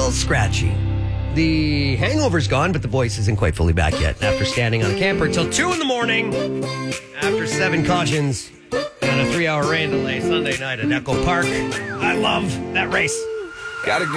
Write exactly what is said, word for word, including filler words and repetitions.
little scratchy. The hangover's gone, but the voice isn't quite fully back yet. After standing on a camper till two in the morning, after seven cautions and a three-hour rain delay Sunday night at Echo Park. I love that race. Got a